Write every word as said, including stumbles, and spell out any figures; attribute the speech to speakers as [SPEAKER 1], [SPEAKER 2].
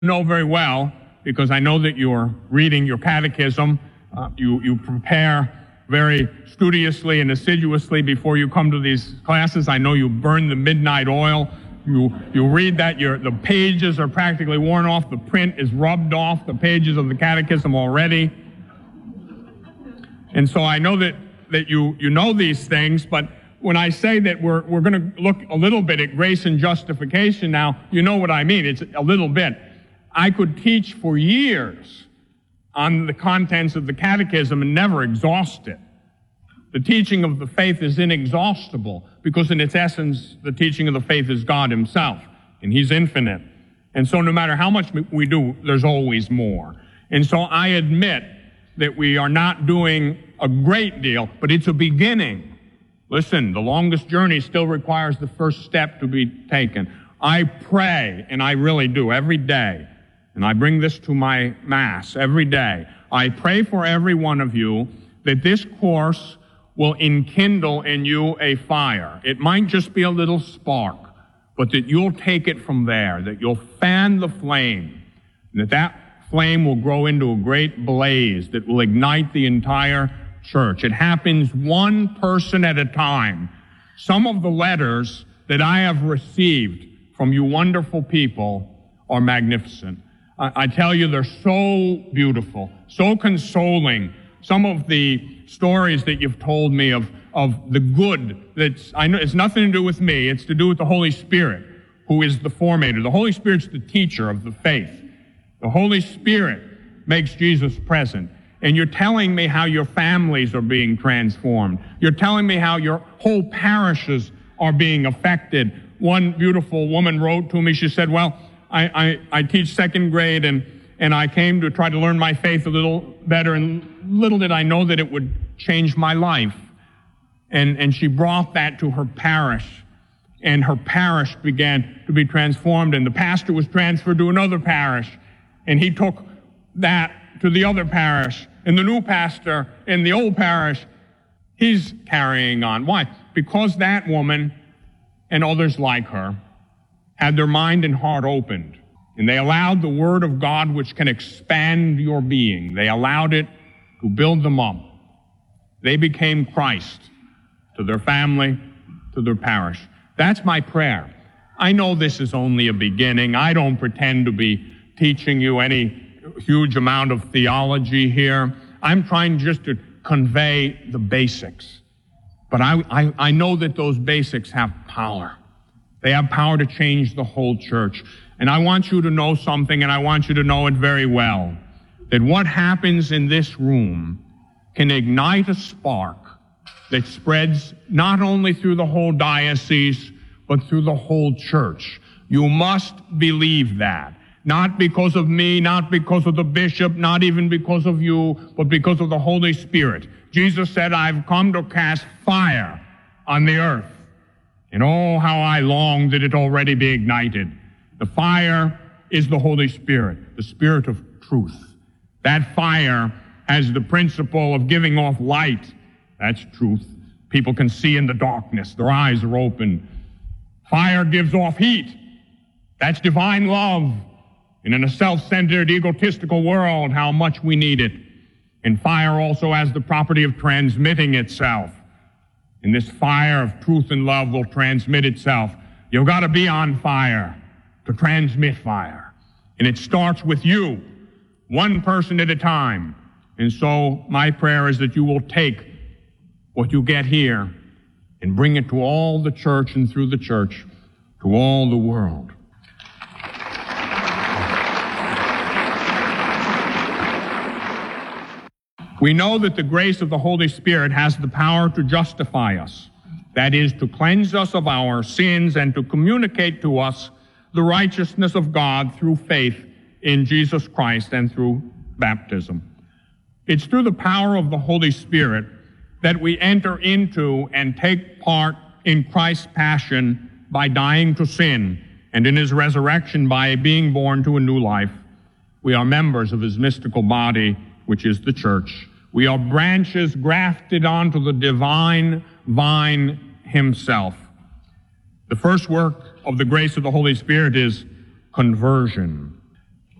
[SPEAKER 1] know very well, because I know that you're reading your catechism. Uh, you, you prepare very studiously and assiduously before you come to these classes. I know you burn the midnight oil. You, you read that, your, the pages are practically worn off. The print is rubbed off the pages of the catechism already. And so I know that, that you, you know these things, but when I say that we're, we're going to look a little bit at grace and justification now, you know what I mean. It's a little bit. I could teach for years on the contents of the catechism and never exhaust it. The teaching of the faith is inexhaustible because in its essence, the teaching of the faith is God himself, and he's infinite. And so no matter how much we do, there's always more. And so I admit that we are not doing a great deal, but it's a beginning. Listen, the longest journey still requires the first step to be taken. I pray, and I really do, every day, and I bring this to my Mass every day. I pray for every one of you that this course will enkindle in you a fire. It might just be a little spark, but that you'll take it from there, that you'll fan the flame, and that that flame will grow into a great blaze that will ignite the entire church. It happens one person at a time. Some of the letters that I have received from you wonderful people are magnificent. I, I tell you, they're so beautiful, so consoling. Some of the stories that you've told me of, of the good that's, I know it's nothing to do with me, it's to do with the Holy Spirit, who is the formator. The Holy Spirit's the teacher of the faith. The Holy Spirit makes Jesus present. And you're telling me how your families are being transformed. You're telling me how your whole parishes are being affected. One beautiful woman wrote to me, she said, well, I, I, I teach second grade and, and I came to try to learn my faith a little better, and little did I know that it would change my life. And, and she brought that to her parish, and her parish began to be transformed, and the pastor was transferred to another parish, and he took that to the other parish, and the new pastor in the old parish, he's carrying on. Why? Because that woman and others like her had their mind and heart opened, and they allowed the Word of God, which can expand your being, they allowed it to build them up. They became Christ to their family, to their parish. That's my prayer. I know this is only a beginning. I don't pretend to be teaching you any huge amount of theology here. I'm trying just to convey the basics. But I, I, I know that those basics have power. They have power to change the whole church. And I want you to know something, and I want you to know it very well, that what happens in this room can ignite a spark that spreads not only through the whole diocese, but through the whole church. You must believe that. Not because of me, not because of the bishop, not even because of you, but because of the Holy Spirit. Jesus said, I've come to cast fire on the earth. And oh, how I long that it already be ignited. The fire is the Holy Spirit, the Spirit of truth. That fire has the principle of giving off light. That's truth. People can see in the darkness. Their eyes are open. Fire gives off heat. That's divine love. And in a self-centered, egotistical world, how much we need it. And fire also has the property of transmitting itself. And this fire of truth and love will transmit itself. You've got to be on fire to transmit fire. And it starts with you, one person at a time. And so my prayer is that you will take what you get here and bring it to all the church and through the church to all the world. We know that the grace of the Holy Spirit has the power to justify us. That is, to cleanse us of our sins and to communicate to us the righteousness of God through faith in Jesus Christ and through baptism. It's through the power of the Holy Spirit that we enter into and take part in Christ's passion by dying to sin, and in his resurrection by being born to a new life. We are members of his mystical body, which is the church. We are branches grafted onto the divine vine himself. The first work of the grace of the Holy Spirit is conversion.